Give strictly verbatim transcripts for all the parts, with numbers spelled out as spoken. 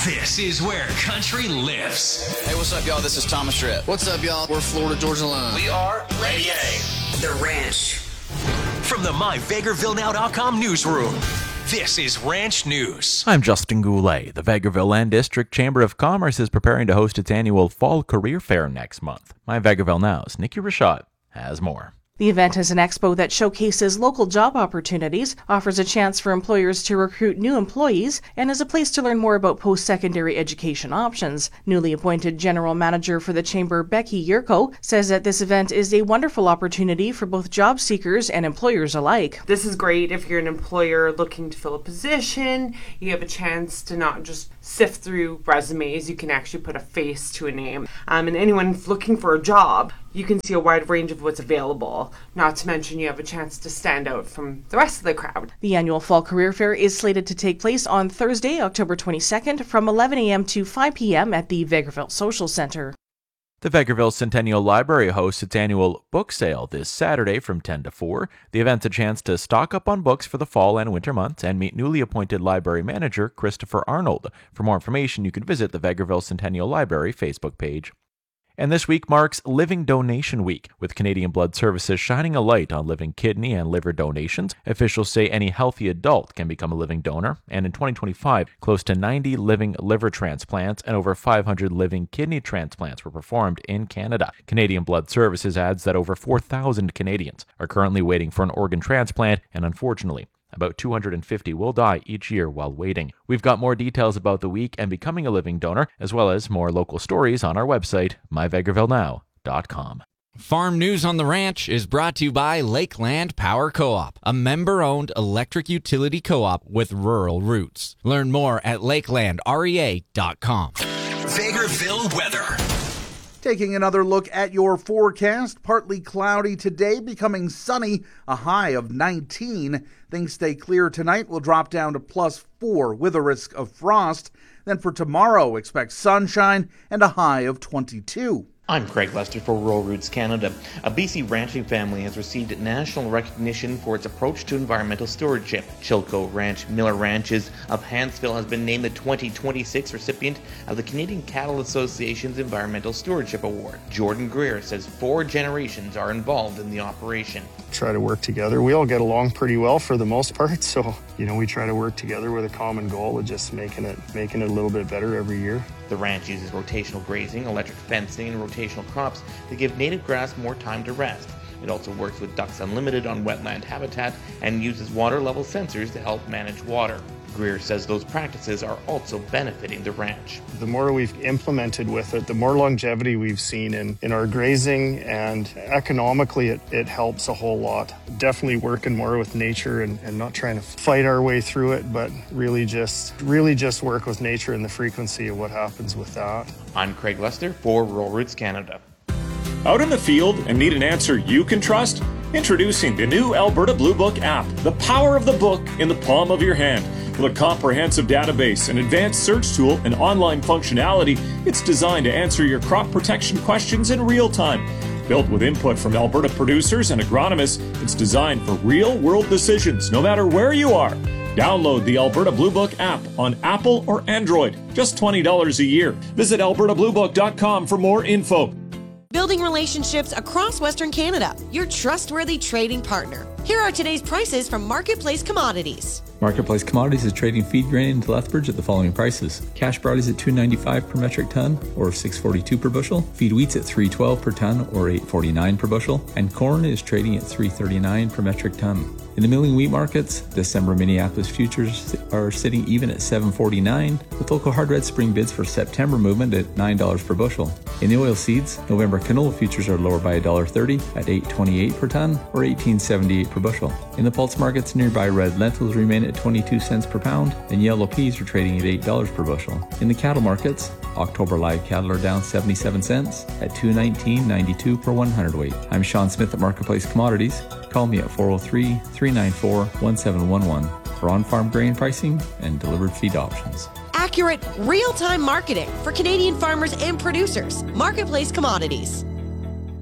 This is where country lives. Hey, what's up, y'all? This is Thomas Tripp. What's up, y'all? We're Florida Georgia Line. We are Lady A. The Ranch. From the my vegas ville now dot com newsroom, this is Ranch News. I'm Justin Goulet. The Vegreville Land District Chamber of Commerce is preparing to host its annual Fall Career Fair next month. My Vegreville Now's Nikki Rashad has more. The event is an expo that showcases local job opportunities, offers a chance for employers to recruit new employees, and is a place to learn more about post-secondary education options. Newly appointed General Manager for the Chamber, Becky Yurko, says that this event is a wonderful opportunity for both job seekers and employers alike. This is great if you're an employer looking to fill a position. You have a chance to not just sift through resumes, you can actually put a face to a name. Um, and anyone looking for a job, you can see a wide range of what's available. Not to mention you have a chance to stand out from the rest of the crowd. The annual Fall Career Fair is slated to take place on Thursday, October twenty-second from eleven a.m. to five p.m. at the Vegreville Social Center. The Vegreville Centennial Library hosts its annual book sale this Saturday from ten to four. The event's a chance to stock up on books for the fall and winter months and meet newly appointed library manager Christopher Arnold. For more information, you can visit the Vegreville Centennial Library Facebook page. And this week marks Living Donation Week, with Canadian Blood Services shining a light on living kidney and liver donations. Officials say any healthy adult can become a living donor, and in twenty twenty-five, close to ninety living liver transplants and over five hundred living kidney transplants were performed in Canada. Canadian Blood Services adds that over four thousand Canadians are currently waiting for an organ transplant, and unfortunately, about two hundred fifty will die each year while waiting. We've got more details about the week and becoming a living donor, as well as more local stories on our website, my vegreville now dot com. Farm News on the Ranch is brought to you by Lakeland Power Co-op, a member-owned electric utility co-op with rural roots. Learn more at lakeland rea dot com. Vegreville weather. Taking another look at your forecast, partly cloudy today, becoming sunny, a high of nineteen. Things stay clear tonight, will drop down to plus four with a risk of frost. Then for tomorrow, expect sunshine and a high of twenty-two. I'm Craig Lester for Rural Roots Canada. A B C ranching family has received national recognition for its approach to environmental stewardship. Chilco Ranch Miller Ranches of Hansville has been named the twenty twenty-six recipient of the Canadian Cattle Association's Environmental Stewardship Award. Jordan Greer says four generations are involved in the operation. Try to work together. We all get along pretty well for the most part, so you know we try to work together with a common goal of just making it making it a little bit better every year. The ranch uses rotational grazing, electric fencing, and rotational crops to give native grass more time to rest. It also works with Ducks Unlimited on wetland habitat and uses water level sensors to help manage water. Greer says those practices are also benefiting the ranch. The more we've implemented with it, the more longevity we've seen in, in our grazing, and economically it, it helps a whole lot. Definitely working more with nature and, and not trying to fight our way through it, but really just really just work with nature and the frequency of what happens with that. I'm Craig Lester for Rural Roots Canada. Out in the field and need an answer you can trust? Introducing the new Alberta Blue Book app, the power of the book in the palm of your hand. With a comprehensive database, an advanced search tool, and online functionality, it's designed to answer your crop protection questions in real time. Built with input from Alberta producers and agronomists, it's designed for real-world decisions, no matter where you are. Download the Alberta Blue Book app on Apple or Android. Just twenty dollars a year. Visit alberta blue book dot com for more info. Building relationships across Western Canada, your trustworthy trading partner. Here are today's prices from Marketplace Commodities. Marketplace Commodities is trading feed grain into Lethbridge at the following prices. Cash barley's at two ninety-five per metric ton or six forty-two per bushel. Feed wheat's at three twelve per ton or eight forty-nine per bushel. And corn is trading at three thirty-nine per metric ton. In the milling wheat markets, December Minneapolis futures are sitting even at seven forty-nine, with local hard red spring bids for September movement at nine dollars per bushel. In the oil seeds, November canola futures are lower by one dollar thirty at eight twenty-eight per ton or eighteen seventy-eight per bushel. In the pulse markets, nearby red lentils remain at twenty-two cents per pound, and yellow peas are trading at eight dollars per bushel. In the cattle markets, October live cattle are down seventy-seven cents at two nineteen ninety-two per one hundredweight. I'm Sean Smith at Marketplace Commodities. Call me at four oh three, three nine four, one seven one one for on-farm grain pricing and delivered feed options. Accurate, real-time marketing for Canadian farmers and producers. Marketplace Commodities.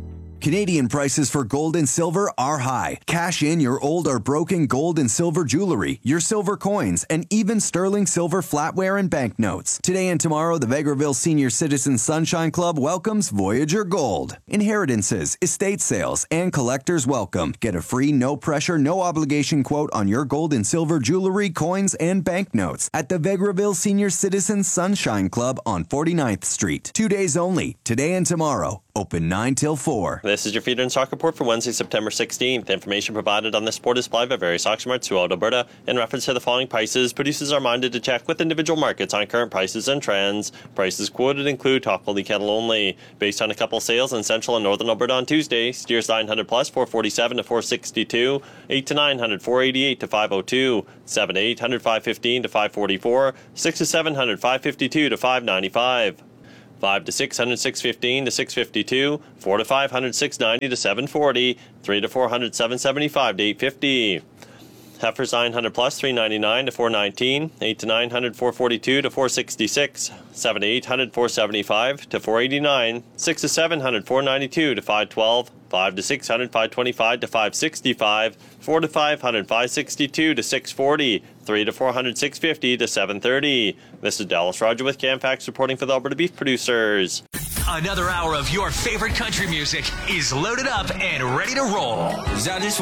Canadian prices for gold and silver are high. Cash in your old or broken gold and silver jewelry, your silver coins, and even sterling silver flatware and banknotes. Today and tomorrow, the Vegreville Senior Citizens Sunshine Club welcomes Voyager Gold. Inheritances, estate sales, and collectors welcome. Get a free, no-pressure, no-obligation quote on your gold and silver jewelry, coins, and banknotes at the Vegreville Senior Citizens Sunshine Club on forty-ninth Street. Two days only, today and tomorrow. Open nine till four. This is your feeder and stock report for Wednesday, September sixteenth. Information provided on this report is supplied by various auction marts throughout Alberta. In reference to the following prices, producers are minded to check with individual markets on current prices and trends. Prices quoted include top quality cattle only. Based on a couple sales in central and northern Alberta on Tuesday, steers nine hundred plus four forty-seven to four sixty-two, eight to nine hundred four eighty-eight to five oh two, seven to eight hundred five fifteen to five forty-four, six to seven hundred five fifty-two to five ninety-five. five to six hundred six fifteen to six fifty-two, four to five hundred six ninety to seven forty, three to four hundred seven seventy-five to eight fifty. Heifers nine hundred plus three ninety-nine to four nineteen, eight to nine hundred four forty-two to four sixty-six, seven to eight hundred four seventy-five to four eighty-nine, six to seven hundred four ninety-two to five twelve, five to six hundred five twenty-five to five sixty-five, four to five hundred five sixty-two to six forty, three to four hundred six fifty to seven thirty. This is Dallas Roger with CamFax reporting for the Alberta Beef Producers. Another hour of your favorite country music is loaded up and ready to roll. I just